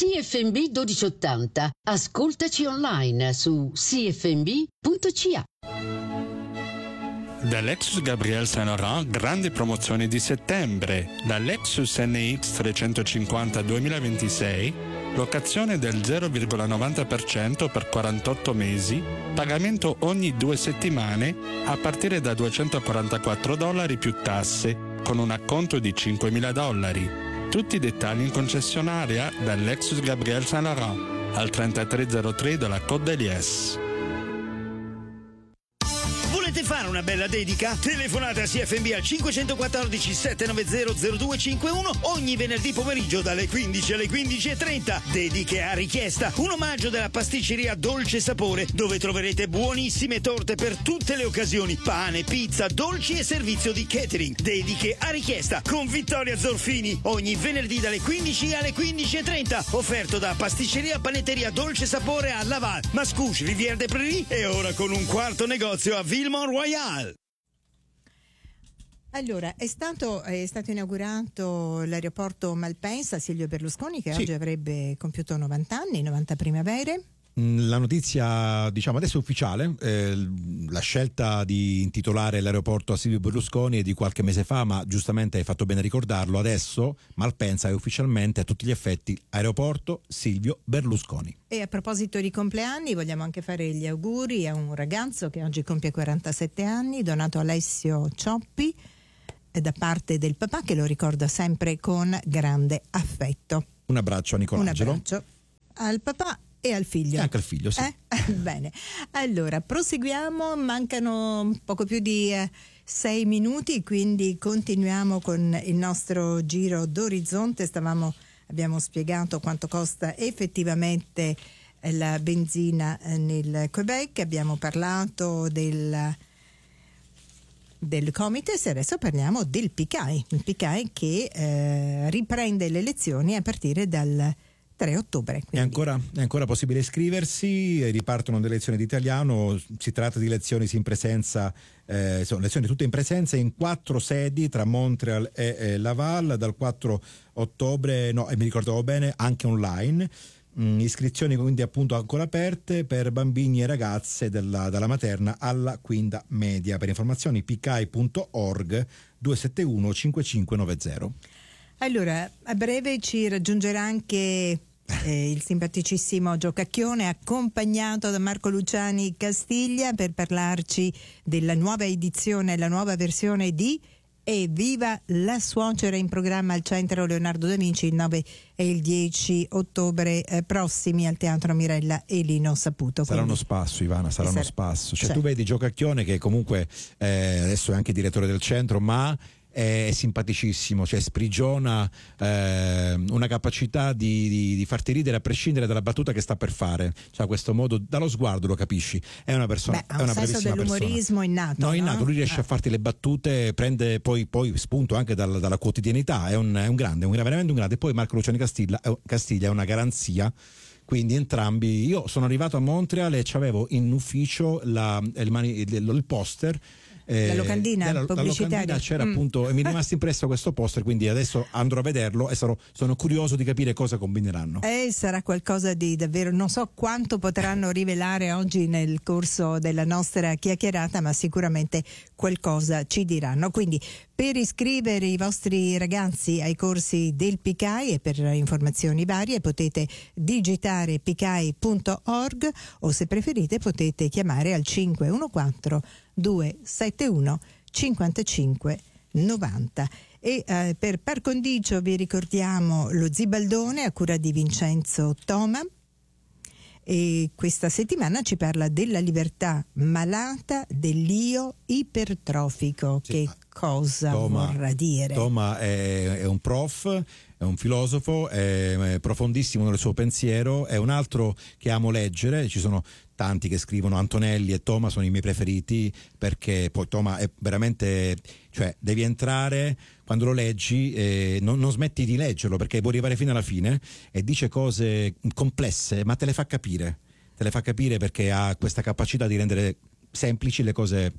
CFMB 1280. Ascoltaci online su cfmb.ca. Da Lexus Gabriel Saint Laurent, grandi promozioni di settembre. La Lexus NX 350 2026, locazione del 0,90% per 48 mesi, pagamento ogni 2 settimane a partire da $244 più tasse, con un acconto di $5.000. Tutti i dettagli in concessionaria da Lexus Gabriel Saint Laurent, al 3303 della Côte d'Elies. Volete fare una bella dedica? Telefonate a CFMB al 514 790 0251 ogni venerdì pomeriggio dalle 15 alle 15:30. Dediche a richiesta. Un omaggio della pasticceria Dolce Sapore, dove troverete buonissime torte per tutte le occasioni. Pane, pizza, dolci e servizio di catering. Dediche a richiesta con Vittoria Zorfini ogni venerdì dalle 15 alle 15:30. Offerto da pasticceria panetteria Dolce Sapore a Laval, Mascouche, Rivière des Prairies e ora con un quarto negozio a Villemont Royal. Allora, è stato inaugurato l'aeroporto Malpensa Silvio Berlusconi, che oggi avrebbe compiuto 90 anni, 90 primavere. La notizia, diciamo, adesso è ufficiale, la scelta di intitolare l'aeroporto a Silvio Berlusconi è di qualche mese fa, ma giustamente hai fatto bene a ricordarlo. Adesso Malpensa è ufficialmente a tutti gli effetti aeroporto Silvio Berlusconi. E a proposito di compleanni, vogliamo anche fare gli auguri a un ragazzo che oggi compie 47 anni, Donato Alessio Cioppi, da parte del papà, che lo ricorda sempre con grande affetto. Un abbraccio a Nicolangelo. Un abbraccio al papà e al figlio. E anche al figlio, sì. Bene, allora proseguiamo, mancano poco più di 6 minuti, quindi continuiamo con il nostro giro d'orizzonte. Abbiamo spiegato quanto costa effettivamente la benzina nel Quebec, abbiamo parlato del Comites e adesso parliamo del PICAI, il PICAI che riprende le lezioni a partire dal 3 ottobre. È ancora possibile iscriversi, ripartono delle lezioni di italiano, si tratta di lezioni in presenza, sono lezioni tutte in presenza in 4 sedi tra Montreal e Laval, dal 4 ottobre, mi ricordavo bene, anche online. Iscrizioni quindi appunto ancora aperte per bambini e ragazze dalla materna alla quinta media. Per informazioni picai.org 271 5590. Allora, a breve ci raggiungerà anche il simpaticissimo Giocacchione, accompagnato da Marco Luciani Castiglia, per parlarci della nuova edizione, la nuova versione di Evviva la suocera, in programma al Centro Leonardo da Vinci il 9 e il 10 ottobre prossimi al Teatro Mirella e Lino Saputo. Sarà uno spasso, Ivana, sarà uno spasso. Cioè, tu vedi Giocacchione, che comunque adesso è anche direttore del centro, ma è simpaticissimo, cioè sprigiona una capacità di farti ridere a prescindere dalla battuta che sta per fare. Cioè, questo modo, dallo sguardo lo capisci. È una persona, ha un senso dell'umorismo innato. Innato, lui riesce a farti le battute, prende poi spunto anche dalla quotidianità. È un grande, veramente un grande. E poi Marco Luciani Castiglia è una garanzia. Quindi entrambi, io sono arrivato a Montreal e c'avevo in ufficio il poster, la locandina pubblicitaria. La locandina c'era appunto, e mi è rimasto impresso questo poster, quindi adesso andrò a vederlo e sono curioso di capire cosa combineranno. Sarà qualcosa di davvero, non so quanto potranno rivelare oggi nel corso della nostra chiacchierata, ma sicuramente qualcosa ci diranno. Quindi per iscrivere i vostri ragazzi ai corsi del PICAI e per informazioni varie potete digitare picai.org, o se preferite potete chiamare al 514 271 55 90. E per par condicio vi ricordiamo lo Zibaldone a cura di Vincenzo Toma, e questa settimana ci parla della libertà malata dell'io ipertrofico. Sì. Che cosa vorrà dire? Toma è un prof, è un filosofo, è profondissimo nel suo pensiero, è un altro che amo leggere. Ci sono tanti che scrivono, Antonelli e Toma sono i miei preferiti, perché poi Toma è veramente, cioè devi entrare, quando lo leggi non smetti di leggerlo, perché puoi arrivare fino alla fine, e dice cose complesse ma te le fa capire perché ha questa capacità di rendere semplici le cose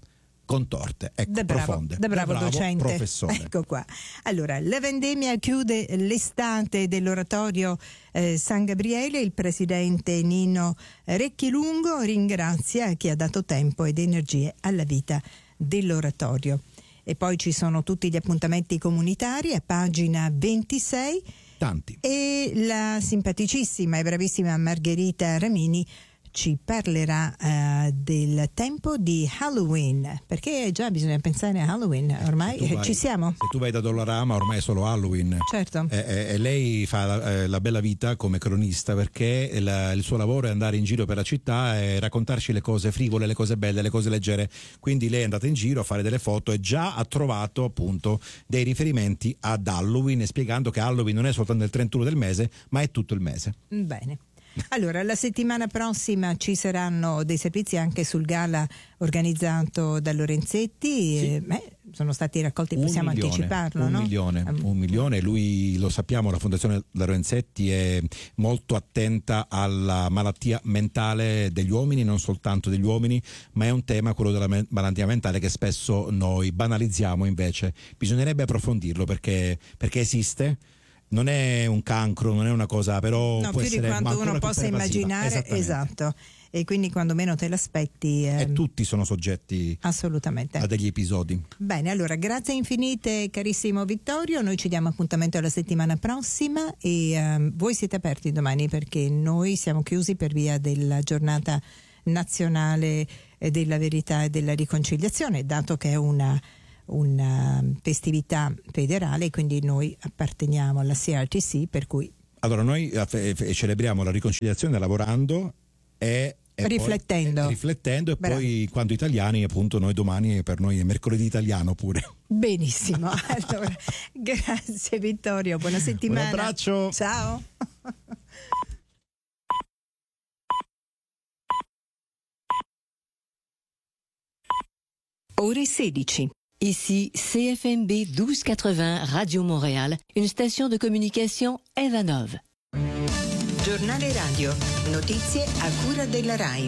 contorte, ecco, profonde. Da bravo docente, professore. Ecco qua. Allora, la vendemmia chiude l'estate dell'oratorio San Gabriele. Il presidente Nino Recchilungo ringrazia chi ha dato tempo ed energie alla vita dell'oratorio. E poi ci sono tutti gli appuntamenti comunitari a pagina 26. Tanti. E la simpaticissima e bravissima Margherita Ramini ci parlerà del tempo di Halloween, perché già bisogna pensare a Halloween, ormai ci siamo. Se tu vai da Dollarama ormai è solo Halloween. Certo. E lei fa la bella vita come cronista, perché il suo lavoro è andare in giro per la città e raccontarci le cose frivole, le cose belle, le cose leggere. Quindi lei è andata in giro a fare delle foto e già ha trovato appunto dei riferimenti ad Halloween, spiegando che Halloween non è soltanto il 31 del mese, ma è tutto il mese. Bene. Allora, la settimana prossima ci saranno dei servizi anche sul gala organizzato da Lorenzetti. Sì. Sono stati raccolti, possiamo anticiparlo, no? 1 milione. Lui, lo sappiamo, la Fondazione Lorenzetti è molto attenta alla malattia mentale degli uomini, non soltanto degli uomini, ma è un tema, quello della malattia mentale, che spesso noi banalizziamo. Invece bisognerebbe approfondirlo, perché esiste. Non è un cancro, non è una cosa, però no, può più essere di quanto uno possa immaginare. Esatto. E quindi quando meno te l'aspetti e tutti sono soggetti assolutamente a degli episodi. Bene, allora grazie infinite carissimo Vittorio, noi ci diamo appuntamento alla settimana prossima e voi siete aperti domani, perché noi siamo chiusi per via della giornata nazionale della verità e della riconciliazione, dato che è una festività federale, quindi noi apparteniamo alla CRTC, per cui allora noi celebriamo la riconciliazione lavorando e riflettendo e poi quando italiani, appunto, noi domani per noi è mercoledì italiano pure. Benissimo. Allora grazie Vittorio, buona settimana. Un abbraccio, ciao. Ore 16. Ici CFMB 1280 Radio Montréal, une station de communication Evanov. Giornale radio, notizie a cura della RAI.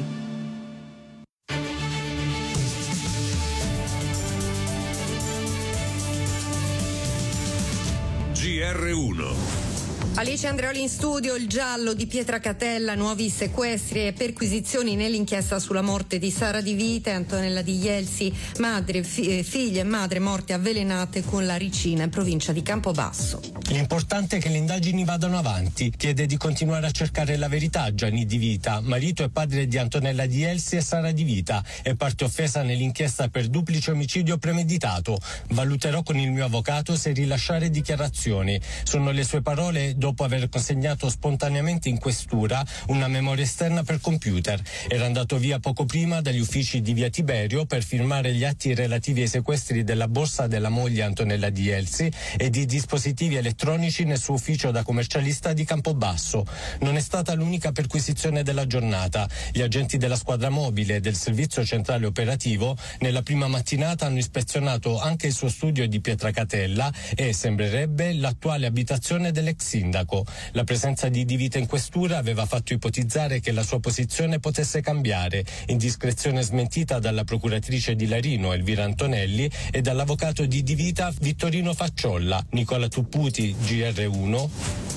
GR1. Alice Andreoli in studio. Il giallo di Pietracatella, nuovi sequestri e perquisizioni nell'inchiesta sulla morte di Sara Di Vita e Antonella Di Jelsi, figlia e madre morte avvelenate con la ricina in provincia di Campobasso. L'importante è che le indagini vadano avanti. Chiede di continuare a cercare la verità Gianni Di Vita, marito e padre di Antonella Di Jelsi e Sara Di Vita, e parte offesa nell'inchiesta per duplice omicidio premeditato. Valuterò con il mio avvocato se rilasciare dichiarazioni. Sono le sue parole dopo aver consegnato spontaneamente in questura una memoria esterna per computer. Era andato via poco prima dagli uffici di via Tiberio per firmare gli atti relativi ai sequestri della borsa della moglie Antonella Di Jelsi e di dispositivi elettronici nel suo ufficio da commercialista di Campobasso. Non è stata l'unica perquisizione della giornata. Gli agenti della squadra mobile del servizio centrale operativo nella prima mattinata hanno ispezionato anche il suo studio di Pietracatella e, sembrerebbe, l'attuale abitazione dell'ex sindaco. La presenza di Di Vita in questura aveva fatto ipotizzare che la sua posizione potesse cambiare, indiscrezione smentita dalla procuratrice di Larino Elvira Antonelli e dall'avvocato di Di Vita Vittorino Facciolla. Nicola Tupputi, GR1.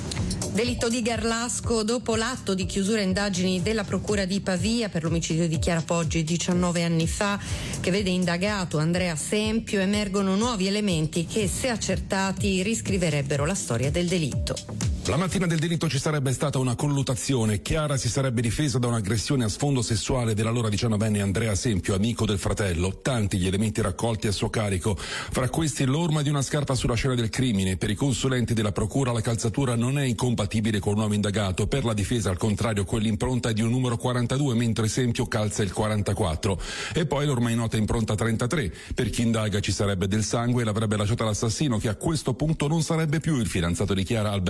Delitto di Garlasco. Dopo l'atto di chiusura indagini della procura di Pavia per l'omicidio di Chiara Poggi 19 anni fa, che vede indagato Andrea Sempio, emergono nuovi elementi che, se accertati, riscriverebbero la storia del delitto. La mattina del delitto ci sarebbe stata una colluttazione. Chiara si sarebbe difesa da un'aggressione a sfondo sessuale dell'allora 19enne Andrea Sempio, amico del fratello. Tanti gli elementi raccolti a suo carico. Fra questi l'orma di una scarpa sulla scena del crimine. Per i consulenti della procura la calzatura non è incompatibile con il nuovo indagato. Per la difesa, al contrario, quell'impronta è di un numero 42, mentre Sempio calza il 44. E poi l'ormai nota impronta 33. Per chi indaga ci sarebbe del sangue e l'avrebbe lasciata l'assassino, che a questo punto non sarebbe più il fidanzato di Chiara, Alberto Stasi.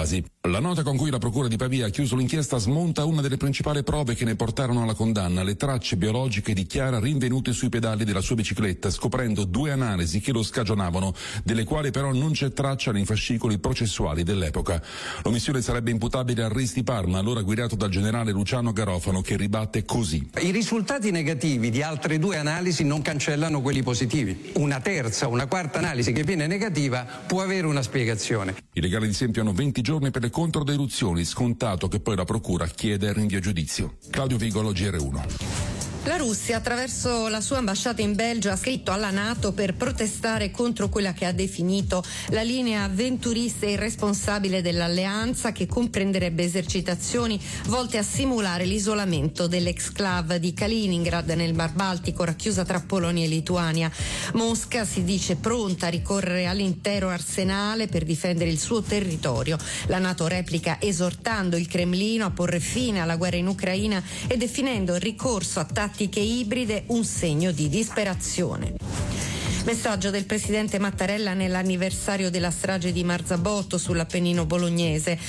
casi. La nota con cui la Procura di Pavia ha chiuso l'inchiesta smonta una delle principali prove che ne portarono alla condanna, le tracce biologiche di Chiara rinvenute sui pedali della sua bicicletta, scoprendo 2 analisi che lo scagionavano, delle quali però non c'è traccia nei fascicoli processuali dell'epoca. L'omissione sarebbe imputabile a Risti Parma, allora guidato dal generale Luciano Garofano, che ribatte così: i risultati negativi di altre 2 analisi non cancellano quelli positivi. Una terza, una quarta analisi che viene negativa può avere una spiegazione. I legali di Sempio hanno 20 giorni per le controdeduzioni, scontato che poi la Procura chiede il rinvio a giudizio. Claudio Vigolo, GR1. La Russia, attraverso la sua ambasciata in Belgio, ha scritto alla NATO per protestare contro quella che ha definito la linea avventurista e irresponsabile dell'alleanza, che comprenderebbe esercitazioni volte a simulare l'isolamento dell'exclave di Kaliningrad nel Mar Baltico, racchiusa tra Polonia e Lituania. Mosca si dice pronta a ricorrere all'intero arsenale per difendere il suo territorio. La NATO replica esortando il Cremlino a porre fine alla guerra in Ucraina e definendo il ricorso a tattiche ibride un segno di disperazione. Messaggio del presidente Mattarella nell'anniversario della strage di Marzabotto sull'Appennino bolognese.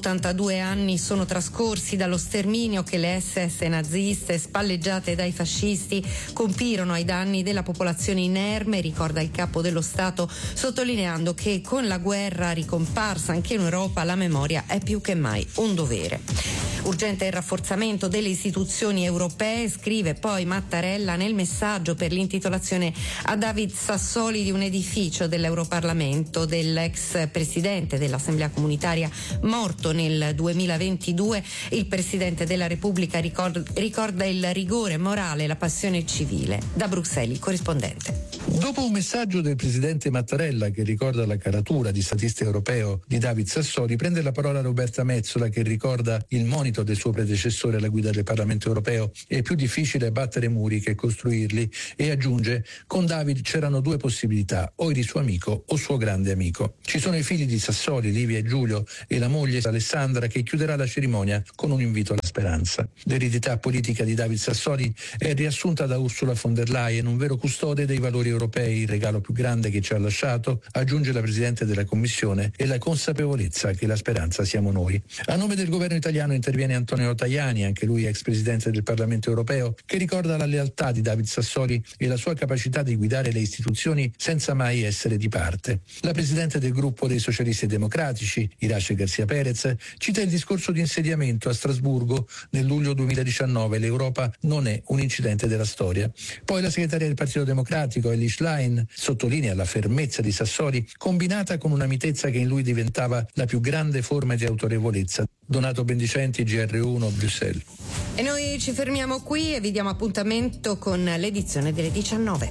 82 anni sono trascorsi dallo sterminio che le SS naziste, spalleggiate dai fascisti, compirono ai danni della popolazione inerme, ricorda il capo dello Stato, sottolineando che con la guerra ricomparsa anche in Europa la memoria è più che mai un dovere. Urgente il rafforzamento delle istituzioni europee, scrive poi Mattarella nel messaggio per l'intitolazione a David Sassoli di un edificio dell'Europarlamento dell'ex presidente dell'Assemblea comunitaria morto nel 2022. Il presidente della Repubblica ricorda il rigore morale e la passione civile. Da Bruxelles, il corrispondente. Dopo un messaggio del presidente Mattarella che ricorda la caratura di statista europeo di David Sassoli, prende la parola Roberta Metsola che ricorda il monito del suo predecessore alla guida del Parlamento europeo: è più difficile battere muri che costruirli, e aggiunge: con David c'erano 2 possibilità, o eri suo amico o suo grande amico. Ci sono i figli di Sassoli, Livia e Giulio, e la moglie Alessandra, che chiuderà la cerimonia con un invito alla speranza. L'eredità politica di David Sassoli è riassunta da Ursula von der Leyen, un vero custode dei valori europei, il regalo più grande che ci ha lasciato, aggiunge la Presidente della Commissione, e la consapevolezza che la speranza siamo noi. A nome del governo italiano interviene Antonio Tajani, anche lui ex Presidente del Parlamento europeo, che ricorda la lealtà di David Sassoli e la sua capacità di guidare le istituzioni senza mai essere di parte. La Presidente del gruppo dei Socialisti e Democratici, Irace Garcia Perez, cita il discorso di insediamento a Strasburgo nel luglio 2019: l'Europa non è un incidente della storia. Poi la segretaria del Partito Democratico, Elly Schlein, sottolinea la fermezza di Sassoli combinata con una mitezza che in lui diventava la più grande forma di autorevolezza. Donato Bendicenti, GR1, Bruxelles. E noi ci fermiamo qui e vi diamo appuntamento con l'edizione delle 19.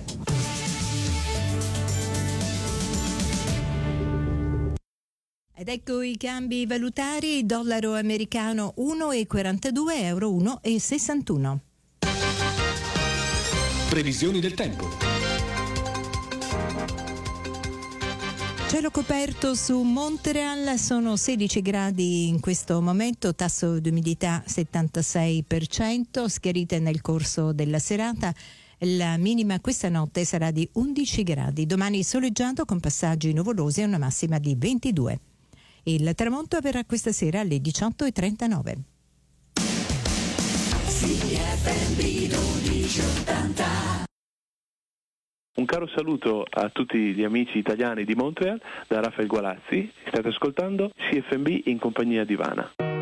Ed ecco i cambi valutari: dollaro americano 1,42, euro 1,61. Previsioni del tempo. Cielo coperto su Montreal, sono 16 gradi in questo momento, tasso di umidità 76%, schiarite nel corso della serata. La minima questa notte sarà di 11 gradi, domani soleggiato con passaggi nuvolosi e una massima di 22. Il tramonto avverrà questa sera alle 18:39. Un caro saluto a tutti gli amici italiani di Montreal da Rafael Gualazzi. State ascoltando CFMB in compagnia di Ivana.